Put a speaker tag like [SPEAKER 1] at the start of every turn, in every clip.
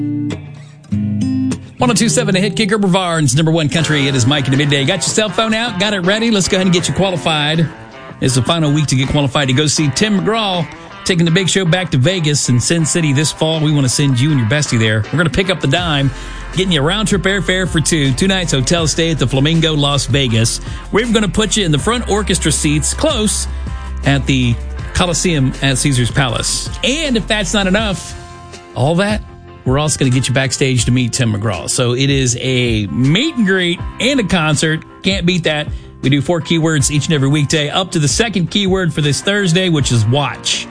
[SPEAKER 1] 1027 The Hit Kicker, Brevard's number one country. It is Mike in the Midday. Got your cell phone out? Got it ready? Let's go ahead and get you qualified. It's the final week to get qualified to go see Tim McGraw taking the big show back to Vegas and Sin City this fall. We want to send you and your bestie there. We're going to pick up the dime, getting you a round-trip airfare for two nights hotel stay at the Flamingo, Las Vegas. We're even going to put you in the front orchestra seats close at the Coliseum at Caesar's Palace. And if that's not enough, all that, we're also going to get you backstage to meet Tim McGraw. So it is a meet and greet and a concert. Can't beat that. We do 4 keywords each and every weekday, up to the second keyword for this Thursday, which is watch.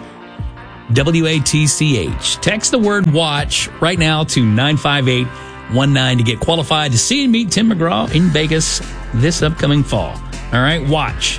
[SPEAKER 1] WATCH. Text the word watch right now to 95819 to get qualified to see and meet Tim McGraw in Vegas this upcoming fall. All right, watch.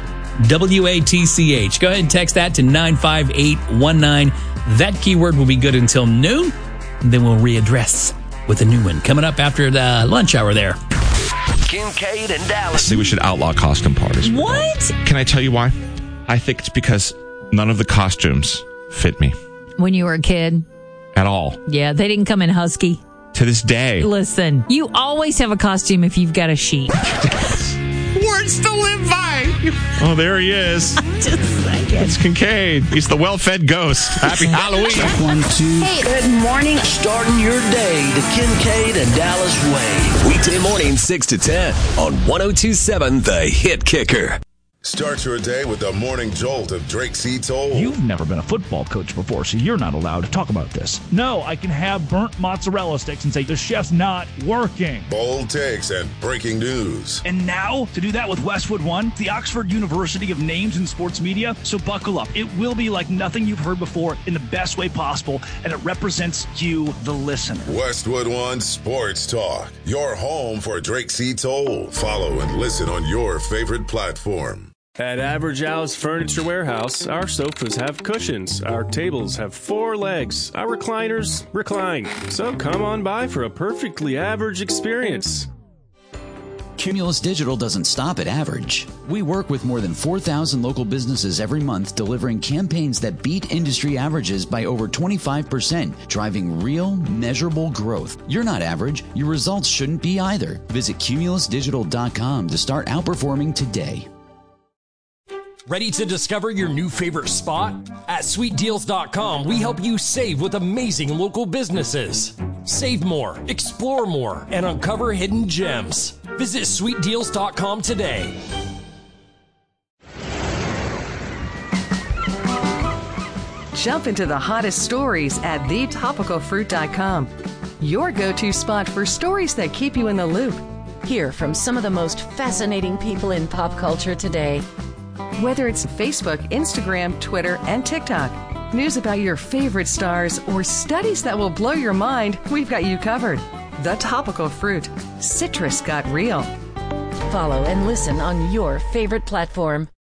[SPEAKER 1] WATCH. Go ahead and text that to 95819. That keyword will be good until noon. Then we'll readdress with a new one coming up after the lunch hour there.
[SPEAKER 2] Kincaid and Dallas.
[SPEAKER 3] I say we should outlaw costume parties.
[SPEAKER 4] What?
[SPEAKER 3] Can I tell you why? I think it's because none of the costumes fit me.
[SPEAKER 4] When you were a kid?
[SPEAKER 3] At all.
[SPEAKER 4] Yeah, they didn't come in husky.
[SPEAKER 3] To this day.
[SPEAKER 4] Listen, you always have a costume if you've got a sheet.
[SPEAKER 3] Words to live by. Oh, there he is.
[SPEAKER 4] Just saying.
[SPEAKER 3] It's Kincaid. He's the well-fed ghost. Happy Halloween.
[SPEAKER 5] Check 1, 2.
[SPEAKER 2] Hey, good morning. Starting your day the Kincaid and Dallas way.
[SPEAKER 6] Weekday morning 6 to 10 on 1027 The Hit Kicker.
[SPEAKER 7] Start your day with the morning jolt of Drake C. Toll.
[SPEAKER 8] You've never been a football coach before, so you're not allowed to talk about this. No, I can have burnt mozzarella sticks and say the chef's not working.
[SPEAKER 7] Bold takes and breaking news.
[SPEAKER 8] And now, to do that with Westwood One, the Oxford University of Names in Sports Media. So buckle up. It will be like nothing you've heard before in the best way possible, and it represents you, the listener.
[SPEAKER 7] Westwood One Sports Talk. Your home for Drake C. Toll. Follow and listen on your favorite platform.
[SPEAKER 9] At Average Al's Furniture Warehouse, our sofas have cushions, our tables have 4 legs, our recliners recline. So come on by for a perfectly average experience.
[SPEAKER 10] Cumulus Digital doesn't stop at average. We work with more than 4,000 local businesses every month, delivering campaigns that beat industry averages by over 25%, driving real, measurable growth. You're not average. Your results shouldn't be either. Visit cumulusdigital.com to start outperforming today.
[SPEAKER 11] Ready to discover your new favorite spot? At sweetdeals.com, we help you save with amazing local businesses. Save more, explore more, and uncover hidden gems. Visit sweetdeals.com today.
[SPEAKER 12] Jump into the hottest stories at thetopicalfruit.com. Your go-to spot for stories that keep you in the loop.
[SPEAKER 13] Hear from some of the most fascinating people in pop culture today.
[SPEAKER 12] Whether it's Facebook, Instagram, Twitter, and TikTok, news about your favorite stars, or studies that will blow your mind, we've got you covered. The Topical Fruit. Citrus got real.
[SPEAKER 13] Follow and listen on your favorite platform.